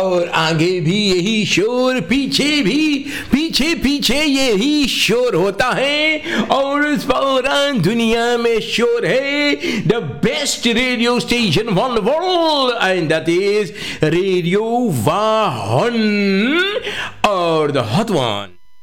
और आगे भी यही शोर, पीछे भी पीछे यही शोर होता है। और इस पूरा दुनिया में शोर है the best radio station on the world, and that is radio वाहन और द हॉट वन।